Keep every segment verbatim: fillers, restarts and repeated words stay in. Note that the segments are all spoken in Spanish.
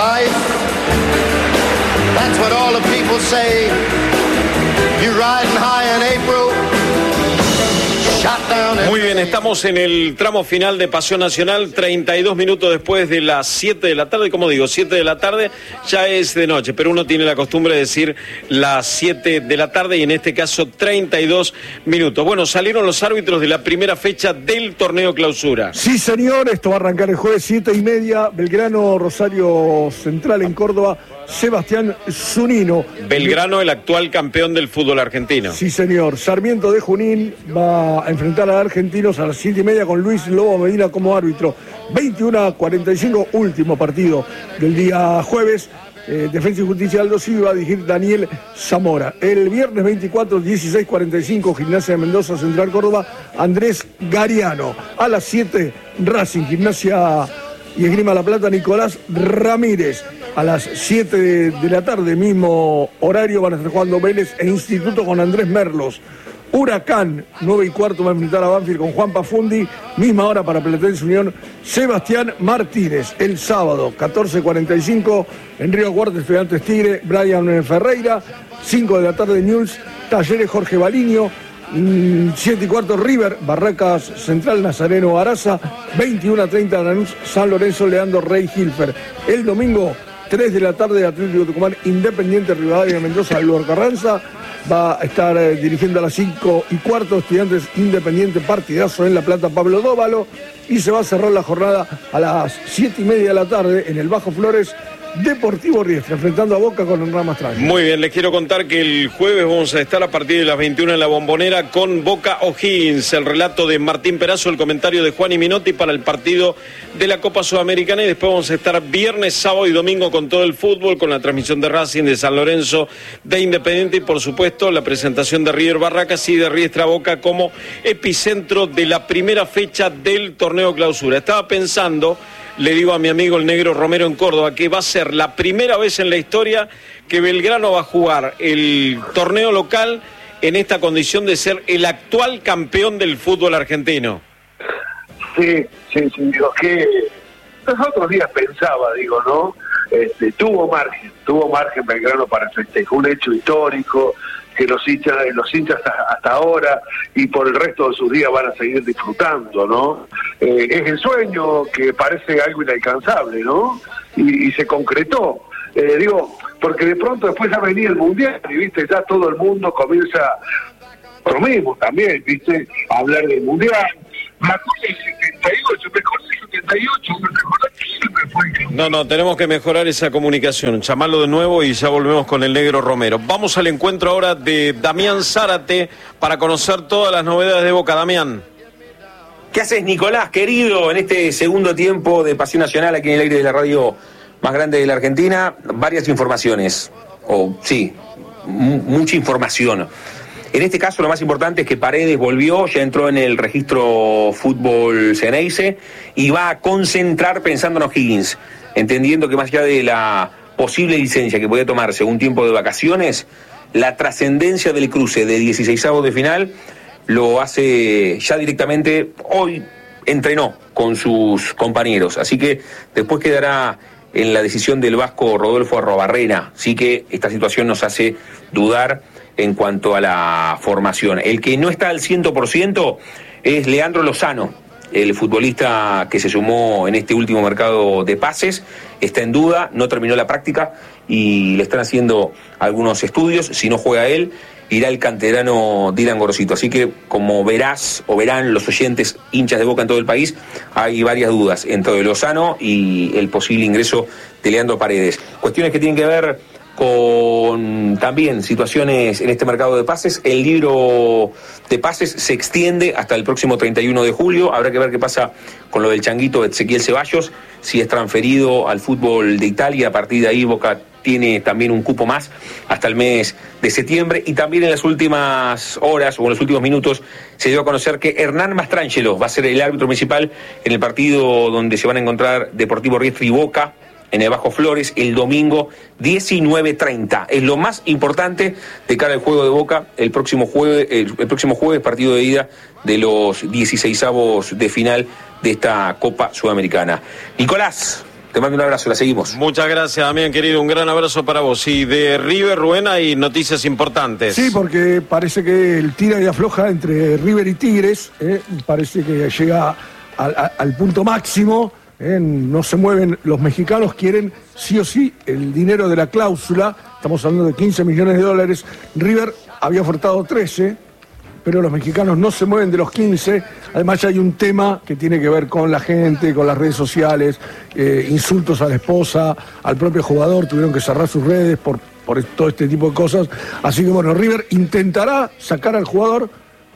life. That's what all the people say. You riding high in April. Muy bien, estamos en el tramo final de Pasión Nacional, treinta y dos minutos después de las siete de la tarde. Como digo, siete de la tarde ya es de noche, pero uno tiene la costumbre de decir las siete de la tarde y en este caso treinta y dos minutos. Bueno, salieron los árbitros de la primera fecha del torneo Clausura. Sí, señor, esto va a arrancar el jueves siete y media, Belgrano, Rosario Central en Córdoba, Sebastián Zunino. Belgrano, el actual campeón del fútbol argentino. Sí, señor. Sarmiento de Junín va a enfrentar a Argentinos a las siete y media con Luis Lobo Medina como árbitro. veintiuno a cuarenta y cinco, último partido del día jueves. Eh, Defensa y Justicia Aldo Silva va a dirigir Daniel Zamora. El viernes veinticuatro, dieciséis cuarenta y cinco, Gimnasia de Mendoza, Central Córdoba, Andrés Gariano. A las siete, Racing, Gimnasia y Esgrima La Plata, Nicolás Ramírez. A las siete de, de la tarde, mismo horario, van a estar jugando Vélez e Instituto con Andrés Merlos. Huracán, nueve y cuarto, va a enfrentar a Banfield con Juan Pafundi. Misma hora para Platense Unión, Sebastián Martínez. El sábado, catorce cuarenta y cinco, en Río Cuarto, Estudiantes Tigre, Brian Ferreira. cinco de la tarde, News, Talleres Jorge Baliño. siete y cuarto, River, Barracas Central, Nazareno Araza. veintiuno a treinta, Lanús, San Lorenzo, Leandro Rey Hilfer. El domingo, tres de la tarde, Atlético Tucumán, Independiente Rivadavia Mendoza, Luar Carranza. Va a estar eh, dirigiendo a las cinco y cuarto, Estudiantes Independiente, partidazo en La Plata, Pablo Dóvalo. Y se va a cerrar la jornada a las siete y media de la tarde en el Bajo Flores, Deportivo Riestra, enfrentando a Boca con Hernán Mastralla. Muy bien, les quiero contar que el jueves vamos a estar a partir de las veintiuna en la Bombonera con Boca O'Higgins, el relato de Martín Perazo, el comentario de Juan y Minotti para el partido de la Copa Sudamericana, y después vamos a estar viernes, sábado y domingo con todo el fútbol, con la transmisión de Racing, de San Lorenzo, de Independiente y por supuesto la presentación de River Barracas y de Riestra Boca como epicentro de la primera fecha del torneo Clausura. Estaba pensando, le digo a mi amigo el Negro Romero en Córdoba, que va a ser la primera vez en la historia que Belgrano va a jugar el torneo local en esta condición de ser el actual campeón del fútbol argentino. Sí, sí, sí, digo que los otros días pensaba, digo, ¿no? Este, tuvo margen, tuvo margen Belgrano para festejar, un hecho histórico que los hinchas, los hinchas hasta, hasta ahora y por el resto de sus días van a seguir disfrutando, ¿no? Eh, es el sueño que parece algo inalcanzable, ¿no? Y, y se concretó. Eh, digo, porque de pronto después ya venía el Mundial y, viste, ya todo el mundo comienza, lo mismo también, viste, a hablar del Mundial. Me acuerdo del setenta y ocho, mejor del setenta y ocho, mejor siempre fue. No, no, tenemos que mejorar esa comunicación. Llamarlo de nuevo y ya volvemos con el Negro Romero. Vamos al encuentro ahora de Damián Zárate para conocer todas las novedades de Boca. Damián. ¿Qué haces, Nicolás, querido, en este segundo tiempo de Pasión Nacional aquí en el aire de la radio más grande de la Argentina? Varias informaciones, o sí, m- mucha información. En este caso lo más importante es que Paredes volvió, ya entró en el registro fútbol Ceneice y va a concentrar pensando en O'Higgins, entendiendo que más allá de la posible licencia que podía tomarse un tiempo de vacaciones, la trascendencia del cruce de dieciseisavos de final lo hace ya directamente. Hoy entrenó con sus compañeros, así que después quedará en la decisión del vasco Rodolfo Arrobarrena. Sí que esta situación nos hace dudar en cuanto a la formación. El que no está al cien por ciento es Leandro Lozano, el futbolista que se sumó en este último mercado de pases. Está en duda, no terminó la práctica y le están haciendo algunos estudios. Si no juega él, irá el canterano Dylan Gorosito. Así que, como verás o verán los oyentes hinchas de Boca en todo el país, hay varias dudas entre Lozano y el posible ingreso de Leandro Paredes. Cuestiones que tienen que ver con también situaciones en este mercado de pases. El libro de pases se extiende hasta el próximo treinta y uno de julio. Habrá que ver qué pasa con lo del changuito Ezequiel Ceballos, si es transferido al fútbol de Italia. A partir de ahí Boca tiene también un cupo más hasta el mes de septiembre. Y también en las últimas horas o en los últimos minutos se dio a conocer que Hernán Mastrangelo va a ser el árbitro principal en el partido donde se van a encontrar Deportivo Riestra y Boca en el Bajo Flores el domingo diecinueve treinta. Es lo más importante de cara al juego de Boca el próximo jueves, el, el próximo jueves, partido de ida de los dieciseisavos de final de esta Copa Sudamericana. Nicolás, Te mando un abrazo, la seguimos. Muchas gracias, Damián, querido. Un gran abrazo para vos. Y de River, Rubén, hay noticias importantes. Sí, porque parece que el tira y afloja entre River y Tigres, eh, parece que llega al, al, al punto máximo. Eh, no se mueven, los mexicanos quieren sí o sí el dinero de la cláusula, estamos hablando de quince millones de dólares. River había ofertado trece, pero los mexicanos no se mueven de los quince. Además hay un tema que tiene que ver con la gente, con las redes sociales, eh, insultos a la esposa, al propio jugador, tuvieron que cerrar sus redes por, por todo este tipo de cosas. Así que bueno, River intentará sacar al jugador,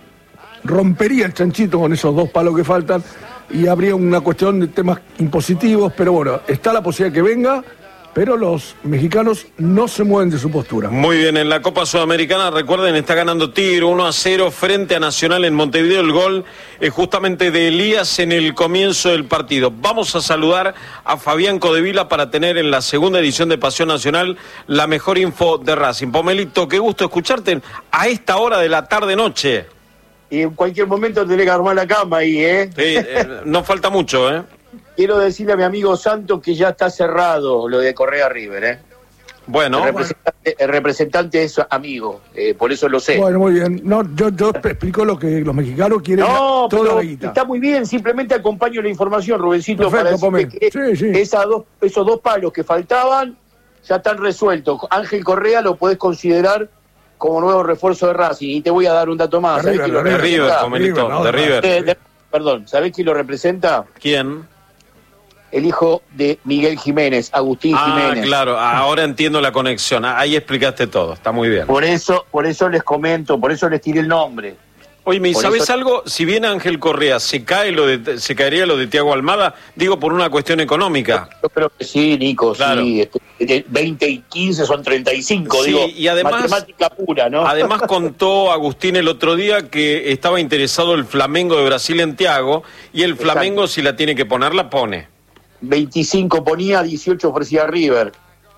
rompería el chanchito con esos dos palos que faltan, y habría una cuestión de temas impositivos, pero bueno, está la posibilidad que venga, pero los mexicanos no se mueven de su postura. Muy bien, en la Copa Sudamericana, recuerden, está ganando Tigre uno a cero frente a Nacional en Montevideo. El gol es justamente de Elías en el comienzo del partido. Vamos a saludar a Fabián Codevila para tener en la segunda edición de Pasión Nacional la mejor info de Racing. Pomelito, qué gusto escucharte a esta hora de la tarde-noche. Y en cualquier momento tenés que armar la cama ahí, ¿eh? Sí, eh, no falta mucho, ¿eh? Quiero decirle a mi amigo Santos que ya está cerrado lo de Correa River, ¿eh? Bueno. El representante, el representante es amigo, eh, por eso lo sé. Bueno, muy bien. No, yo, yo explico lo que los mexicanos quieren. No, toda pero la guita. Está muy bien, simplemente acompaño la información, Rubencito, Perfecto, para decirte que sí, sí. Esas dos, esos dos palos que faltaban ya están resueltos. Ángel Correa lo podés considerar como nuevo refuerzo de Racing. Y te voy a dar un dato más. De River, quién lo De River, representa? Pomelito, no, de no. River. Eh, de- perdón, ¿sabés quién lo representa? ¿Quién? El hijo de Miguel Jiménez, Agustín Ah, Jiménez. claro, ahora entiendo la conexión. Ahí explicaste todo, está muy bien. Por eso, por eso les comento, por eso les tiré el nombre. Oye, ¿y Por sabes eso- algo? Si bien Ángel Correa se cae lo de, se caería lo de Thiago Almada, digo por una cuestión económica. Yo creo que sí, Nico, Claro. sí. Este, de veinte y quince son treinta y cinco, Sí, digo, y además- matemática pura, ¿no? Además contó Agustín el otro día que estaba interesado el Flamengo de Brasil en Thiago, y el Exacto. Flamengo si la tiene que poner, la pone. veinticinco ponía, dieciocho ofrecía River.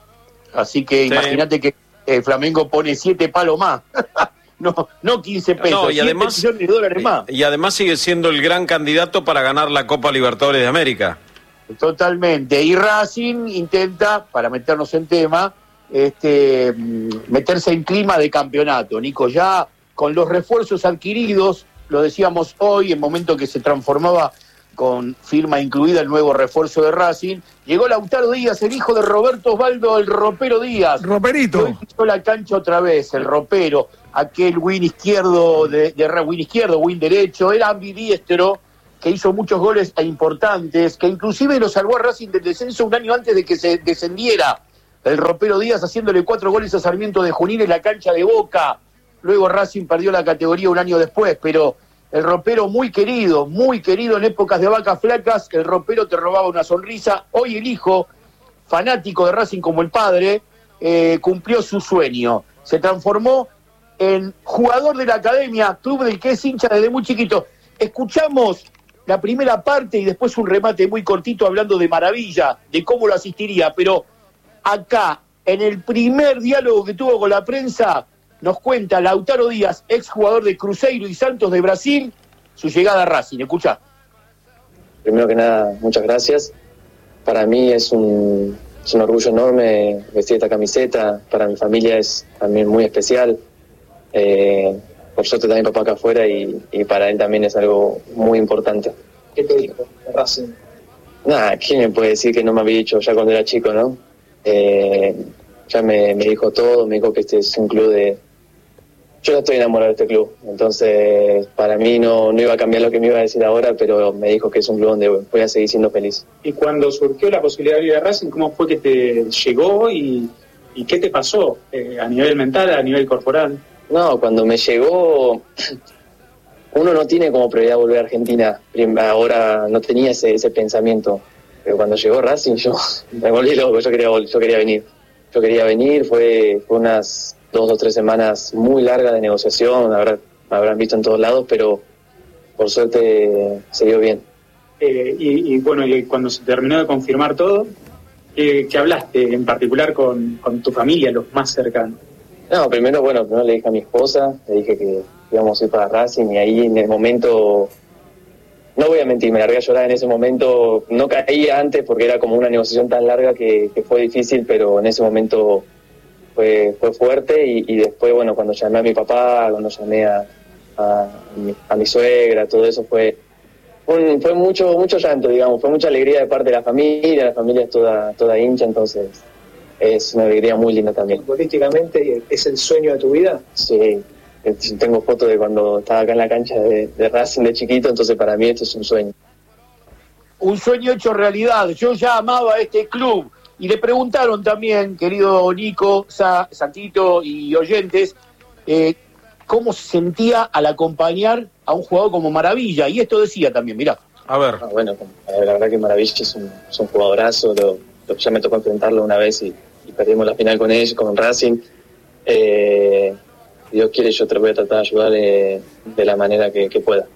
Así que Sí. imagínate que el Flamengo pone siete palos más. no, no quince pesos, No, y siete además, millones de dólares más. y además sigue siendo el gran candidato para ganar la Copa Libertadores de América. Totalmente. Y Racing intenta, para meternos en tema, este, mm, meterse en clima de campeonato. Nico, ya con los refuerzos adquiridos, lo decíamos hoy, en momento que se transformaba con firma incluida el nuevo refuerzo de Racing, llegó Lautaro Díaz, el hijo de Roberto Osvaldo, el ropero Díaz. Roperito. Hoy pisó la cancha otra vez, el ropero, aquel win izquierdo, de, de win izquierdo, win derecho, era ambidiestro, que hizo muchos goles e importantes, que inclusive lo salvó a Racing del descenso un año antes de que se descendiera. El ropero Díaz haciéndole cuatro goles a Sarmiento de Junín en la cancha de Boca. Luego Racing perdió la categoría un año después, pero el ropero muy querido, muy querido en épocas de vacas flacas, el ropero te robaba una sonrisa. Hoy el hijo, fanático de Racing como el padre, eh, cumplió su sueño. Se transformó en jugador de la academia, club del que es hincha desde muy chiquito. Escuchamos la primera parte y después un remate muy cortito hablando de maravilla, de cómo lo asistiría, pero acá, en el primer diálogo que tuvo con la prensa, nos cuenta Lautaro Díaz, exjugador de Cruzeiro y Santos de Brasil, su llegada a Racing. Escuchá. Primero que nada, muchas gracias. Para mí es un, es un orgullo enorme vestir esta camiseta. Para mi familia es también muy especial. Eh, por suerte también papá acá afuera y, y para él también es algo muy importante. ¿Qué te dijo de Racing? Nada, ¿quién me puede decir que no me había dicho ya cuando era chico, no? Eh, ya me, me dijo todo, me dijo que este es un club de... Yo no estoy enamorado de este club, entonces para mí no, no iba a cambiar lo que me iba a decir ahora, pero me dijo que es un club donde voy a seguir siendo feliz. Y cuando surgió la posibilidad de ir a Racing, ¿cómo fue que te llegó y, y qué te pasó eh, a nivel mental, a nivel corporal? No, cuando me llegó, uno no tiene como prioridad volver a Argentina. Ahora no tenía ese, ese pensamiento, pero cuando llegó Racing yo me volví loco, yo quería, yo quería venir. Yo quería venir, fue, fue unas dos o tres semanas muy largas de negociación, habrá, habrán visto en todos lados, pero por suerte se dio bien. Eh, y, y bueno, y cuando se terminó de confirmar todo, eh, ¿qué hablaste en particular con, con tu familia, los más cercanos? No, primero, bueno, primero le dije a mi esposa, le dije que íbamos a ir para Racing y ahí en el momento no voy a mentir, me largué a llorar en ese momento. No caía antes porque era como una negociación tan larga que, que fue difícil, pero en ese momento fue, fue fuerte. Y, y después, bueno, cuando llamé a mi papá, cuando llamé a, a, mi, a mi suegra, todo eso fue, un, fue mucho mucho llanto, digamos. Fue mucha alegría de parte de la familia. La familia es toda, toda hincha, entonces es una alegría muy linda también. ¿Futbolísticamente es el sueño de tu vida? Sí. Tengo fotos de cuando estaba acá en la cancha de, de Racing de chiquito, entonces para mí esto es un sueño. Un sueño hecho realidad. Yo ya amaba este club. Y le preguntaron también, querido Nico, Sa, Santito y oyentes, eh, cómo se sentía al acompañar a un jugador como Maravilla. Y esto decía también, mirá. A ver. Ah, bueno, la verdad que Maravilla es un, es un jugadorazo. Lo, lo, ya me tocó enfrentarlo una vez y, y perdimos la final con él, con Racing. Eh... Dios quiere, yo te voy a tratar de ayudar de, de la manera que, que pueda.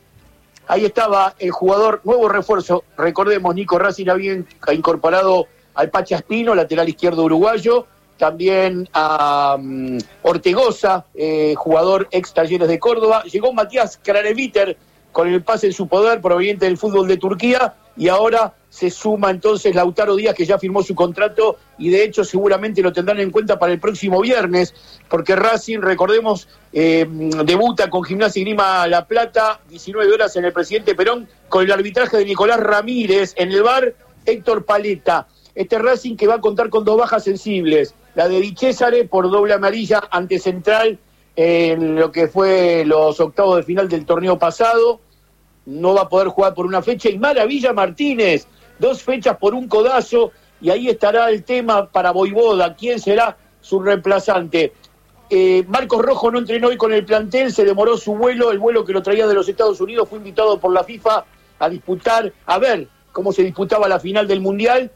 Ahí estaba el jugador, nuevo refuerzo. Recordemos, Nico, Racing había incorporado al Pacha Espino, lateral izquierdo uruguayo, también a um, Ortegoza, eh, jugador ex Talleres de Córdoba. Llegó Matías Kraneviter con el pase en su poder proveniente del fútbol de Turquía, y ahora se suma entonces Lautaro Díaz, que ya firmó su contrato y de hecho seguramente lo tendrán en cuenta para el próximo viernes, porque Racing, recordemos, eh, debuta con Gimnasia y Grima La Plata, diecinueve horas en el Presidente Perón, con el arbitraje de Nicolás Ramírez, en el V A R Héctor Paleta. Este Racing que va a contar con dos bajas sensibles, la de Di Cesare por doble amarilla ante Central en lo que fue los octavos de final del torneo pasado, no va a poder jugar por una fecha, y Maravilla Martínez, dos fechas por un codazo, y ahí estará el tema para Voivoda, quién será su reemplazante. Eh, Marcos Rojo no entrenó hoy con el plantel, se demoró su vuelo, el vuelo que lo traía de los Estados Unidos, fue invitado por la FIFA a disputar, a ver cómo se disputaba la final del Mundial,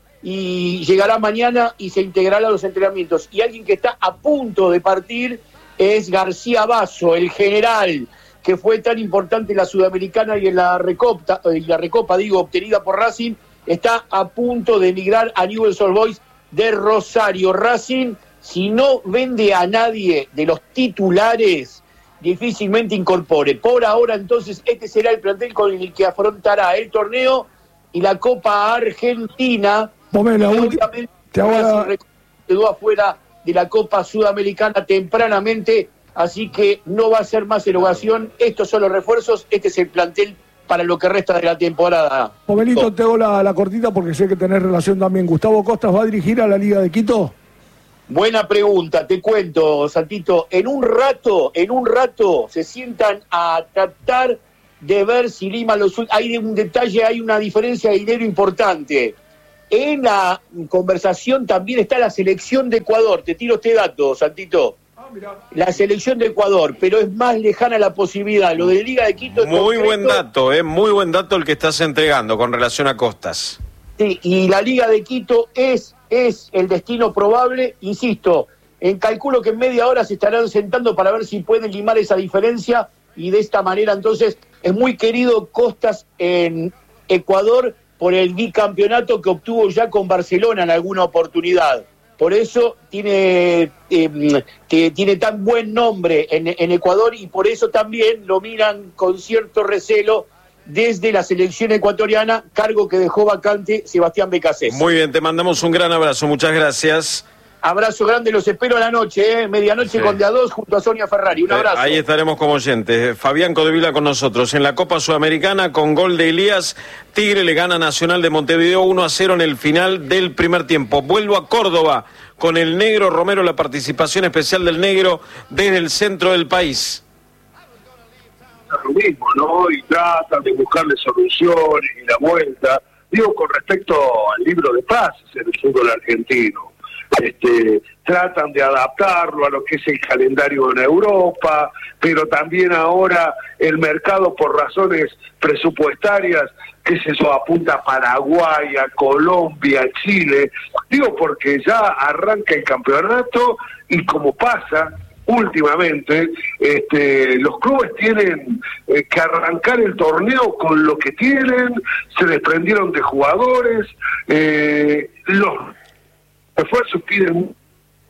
y llegará mañana y se integrará a los entrenamientos. Y alguien que está a punto de partir es García Basso, el general, que fue tan importante en la Sudamericana y en la Recopa, y la Recopa, digo, obtenida por Racing, está a punto de emigrar a Newell's Old Boys de Rosario. Racing, si no vende a nadie de los titulares, difícilmente incorpore. Por ahora, entonces, este será el plantel con el que afrontará el torneo y la Copa Argentina. Pomela, obviamente, te hago la... quedó afuera de la Copa Sudamericana tempranamente, así que no va a ser más erogación. Estos son los refuerzos, este es el plantel para lo que resta de la temporada. Pomelito, oh. te hago la, la cortita porque sé que tenés relación también. ¿Gustavo Costas va a dirigir a la Liga de Quito? Buena pregunta, te cuento, Santito. En un rato, en un rato se sientan a tratar de ver si Lima los... Hay un detalle, hay una diferencia de dinero importante. En la conversación también está la selección de Ecuador. Te tiro este dato, Santito. La selección de Ecuador, pero es más lejana la posibilidad. Lo de Liga de Quito... Muy buen dato, eh, muy buen dato el que estás entregando con relación a Costas. Sí, y la Liga de Quito es, es el destino probable, insisto, en calculo que en media hora se estarán sentando para ver si pueden limar esa diferencia, y de esta manera entonces es muy querido Costas en Ecuador por el bicampeonato que obtuvo ya con Barcelona en alguna oportunidad. Por eso tiene, eh, que tiene tan buen nombre en, en Ecuador, y por eso también lo miran con cierto recelo desde la selección ecuatoriana, cargo que dejó vacante Sebastián Becasés. Muy bien, te mandamos un gran abrazo, muchas gracias. Abrazo grande, los espero a la noche, ¿eh? medianoche sí. con D A dos junto a Sonia Ferrari. Un abrazo. Eh, ahí estaremos como oyentes. Fabián Codevila con nosotros. En la Copa Sudamericana, con gol de Elías, Tigre le gana a Nacional de Montevideo uno a cero en el final del primer tiempo. Vuelvo a Córdoba con el Negro Romero, la participación especial del Negro desde el centro del país. Lo mismo, ¿no? Y tratan de buscarle soluciones y la vuelta. Digo, con respecto al libro de pases en el fútbol argentino. Este, tratan de adaptarlo a lo que es el calendario en Europa, pero también ahora el mercado por razones presupuestarias, qué sé yo, apunta a Paraguay, a Colombia, a Chile. Digo, porque ya arranca el campeonato y como pasa últimamente, este, los clubes tienen eh, que arrancar el torneo con lo que tienen, se desprendieron de jugadores, eh, los refuerzos piden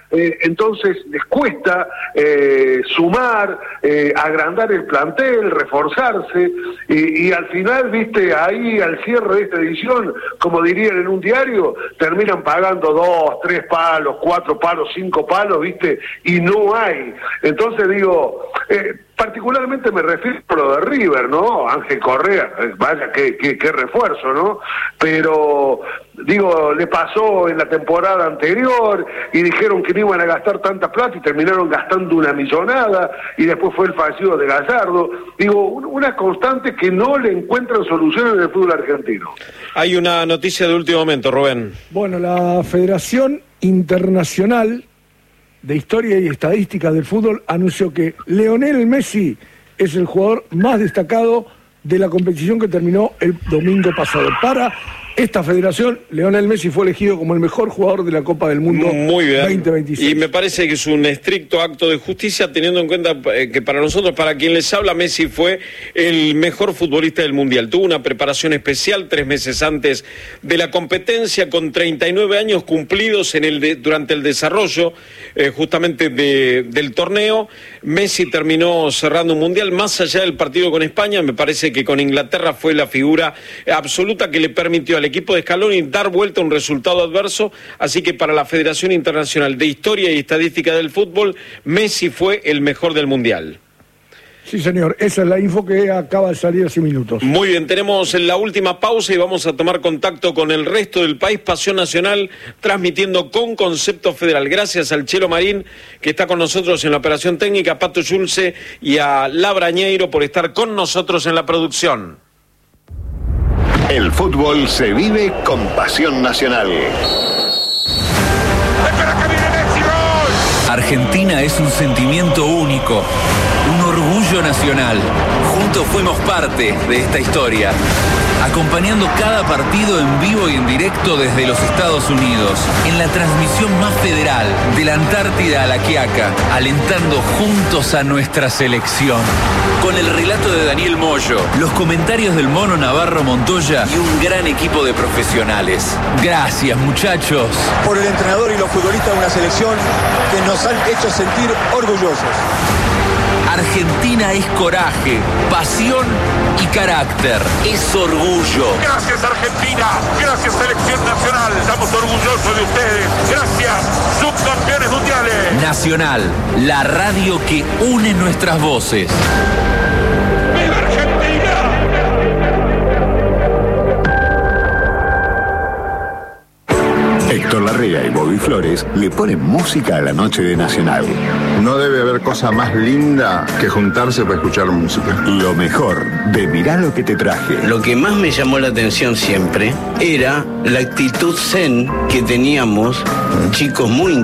eh, entonces les cuesta eh, sumar, eh, agrandar el plantel, reforzarse, y, y al final, viste, ahí al cierre de esta edición, como dirían en un diario, terminan pagando dos, tres palos, cuatro palos, cinco palos, viste, y no hay. Entonces digo, eh, particularmente me refiero a lo de River, ¿no? Ángel Correa, vaya, qué, qué, qué refuerzo, ¿no? Pero, digo, le pasó en la temporada anterior y dijeron que no iban a gastar tanta plata y terminaron gastando una millonada y después fue el fallido de Gallardo. Digo, una constante que no le encuentran soluciones en el fútbol argentino. Hay una noticia de último momento, Rubén. Bueno, la Federación Internacional de Historia y Estadística del Fútbol anunció que Lionel Messi es el jugador más destacado de la competición que terminó el domingo pasado. Para esta federación, Lionel Messi fue elegido como el mejor jugador de la Copa del Mundo Muy bien. veinte veintiséis. Y me parece que es un estricto acto de justicia, teniendo en cuenta que para nosotros, para quien les habla, Messi fue el mejor futbolista del Mundial. Tuvo una preparación especial tres meses antes de la competencia, con treinta y nueve años cumplidos en el de, durante el desarrollo eh, justamente de, del torneo. Messi terminó cerrando un Mundial, más allá del partido con España. Me parece que con Inglaterra fue la figura absoluta que le permitió al equipo de Scaloni dar vuelta a un resultado adverso, así que para la Federación Internacional de Historia y Estadística del Fútbol, Messi fue el mejor del Mundial. Sí, señor, esa es la info que acaba de salir hace minutos. Muy bien, tenemos la última pausa y vamos a tomar contacto con el resto del país. Pasión Nacional, transmitiendo con concepto federal. Gracias al Chelo Marín, que está con nosotros en la operación técnica, a Pato Yulce y a Labrañeiro por estar con nosotros en la producción. El fútbol se vive con Pasión Nacional. Argentina es un sentimiento único, un orgullo nacional. Juntos fuimos parte de esta historia, acompañando cada partido en vivo y en directo desde los Estados Unidos, en la transmisión más federal, de la Antártida a la Quiaca, alentando juntos a nuestra selección. Con el relato de Daniel Moyo, los comentarios del Mono Navarro Montoya y un gran equipo de profesionales. Gracias, muchachos. Por el entrenador y los futbolistas de una selección que nos han hecho sentir orgullosos. Argentina es coraje, pasión y carácter. Es orgullo. Gracias, Argentina. Gracias, Selección Nacional. Estamos orgullosos de ustedes. Gracias, subcampeones mundiales. Nacional, la radio que une nuestras voces. ¡Viva Argentina! Héctor Larrea y Bobby Flores le ponen música a la noche de Nacional. No debe haber cosa más linda que juntarse para escuchar música. Lo mejor de Mirá lo que te traje. Lo que más me llamó la atención siempre era la actitud zen que teníamos, chicos muy